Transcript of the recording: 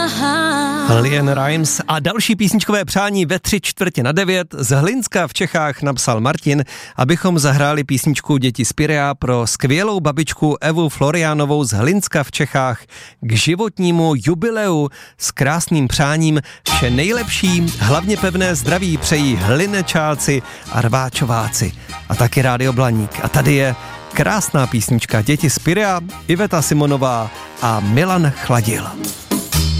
LeAnn Rimes a další písničkové přání ve 8:45 z Hlinska v Čechách napsal Martin, abychom zahráli písničku Děti z Pirea pro skvělou babičku Evu Floriánovou z Hlinska v Čechách k životnímu jubileu s krásným přáním. Vše nejlepší, hlavně pevné zdraví přejí Hlinečáci a Rváčováci a taky Rádio Blaník. A tady je krásná písnička Děti z Pirea, Iveta Simonová a Milan Chladil.